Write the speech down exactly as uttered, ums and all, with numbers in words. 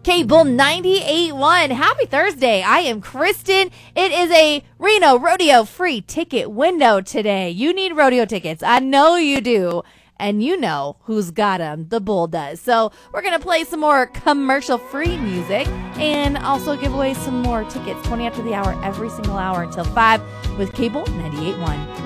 Cable ninety-eight point one. Happy Thursday. I am Kristen. It is a Reno Rodeo free ticket window today. You need rodeo tickets. I know you do. And you know who's got them. The Bull does. So we're going to play some more commercial-free music and also give away some more tickets twenty after the hour every single hour until five with Cable ninety-eight point one.